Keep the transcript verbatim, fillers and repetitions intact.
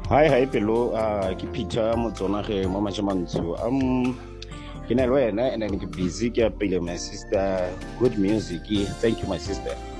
Hi, hi, Pelo. Uh, ke Peter Motsona ge mo Majamantsho. Um, ke na le wena and then ke busy ke apile my sister good music. Thank you, my sister.